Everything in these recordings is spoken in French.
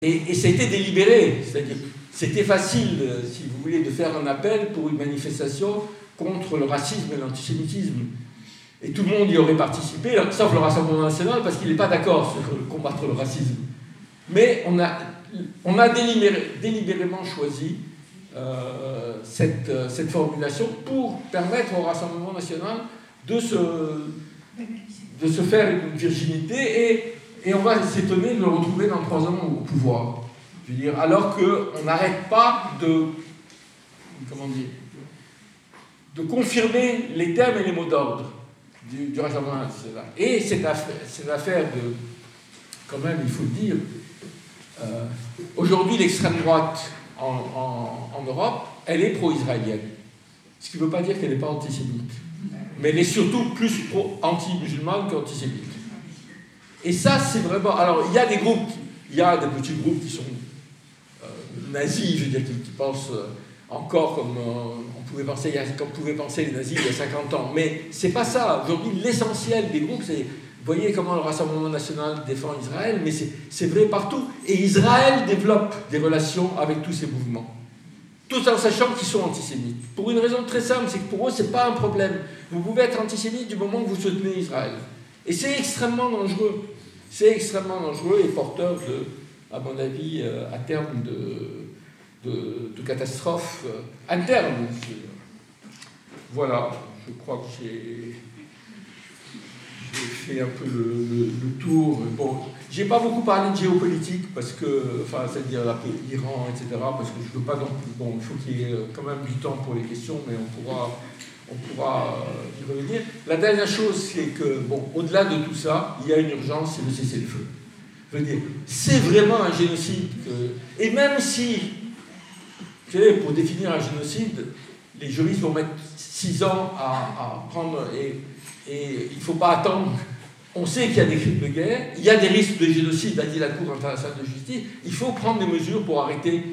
Et ça a été délibéré, c'est-à-dire c'était facile, si vous voulez, de faire un appel pour une manifestation contre le racisme et l'antisémitisme. Et tout le monde y aurait participé, sauf le Rassemblement national, parce qu'il n'est pas d'accord sur combattre le racisme. Mais on a délibérément choisi cette formulation pour permettre au Rassemblement national de se faire une virginité, et on va s'étonner de le retrouver dans 3 ans au pouvoir. Je veux dire, alors qu'on n'arrête pas de confirmer les termes et les mots d'ordre du Rassemblement national. Et cette affaire de, quand même, il faut le dire, aujourd'hui l'extrême droite en Europe, elle est pro-israélienne. Ce qui ne veut pas dire qu'elle n'est pas antisémite. Mais elle est surtout plus anti-musulmane qu'antisémite. Et ça, c'est vraiment... Alors, il y a des petits groupes qui sont nazis, je veux dire, qui pensent encore comme pouvaient penser les nazis il y a 50 ans. Mais c'est pas ça. Aujourd'hui, l'essentiel des groupes, c'est... Vous voyez comment le Rassemblement national défend Israël, mais c'est vrai partout. Et Israël développe des relations avec tous ces mouvements. Tout en sachant qu'ils sont antisémites. Pour une raison très simple, c'est que pour eux, c'est pas un problème. Vous pouvez être antisémite du moment que vous soutenez Israël. Et c'est extrêmement dangereux. C'est extrêmement dangereux et porteur de, à mon avis, à terme de catastrophes internes. Voilà, je crois que j'ai fait un peu le tour. Bon, j'ai pas beaucoup parlé de géopolitique, parce que, enfin, c'est-à-dire l'Iran, etc., parce que je veux pas non plus. Bon, il faut qu'il y ait quand même du temps pour les questions, mais on pourra y revenir. La dernière chose, c'est que, bon, au-delà de tout ça, il y a une urgence, c'est le cessez-le-feu. Je veux dire, c'est vraiment un génocide. Et même si, vous savez, pour définir un génocide, les juristes vont mettre 6 ans à prendre, et il ne faut pas attendre. On sait qu'il y a des crimes de guerre, il y a des risques de génocide, a dit la Cour internationale de justice. Il faut prendre des mesures pour arrêter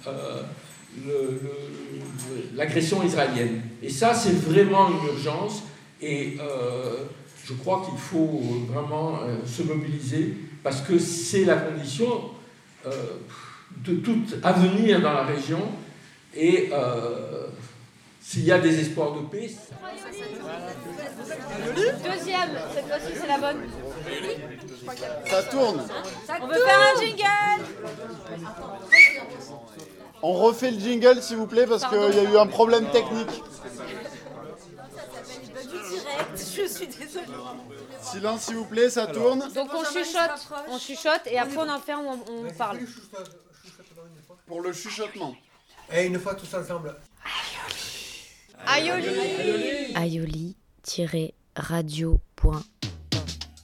l'agression israélienne. Et ça, c'est vraiment une urgence. Et je crois qu'il faut vraiment se mobiliser, parce que c'est la condition de tout avenir dans la région. Et s'il y a des espoirs de paix... Deuxième, cette fois-ci c'est la bonne. Ça tourne. On veut faire un jingle. On refait le jingle s'il vous plaît, parce qu'il y a eu un problème technique. Je suis désolée. Silence s'il vous plaît, ça tourne. Donc on chuchote et après on en fait, on parle. Pour le chuchotement. Et une fois tous ensemble. Aioli. Aioli-radio.com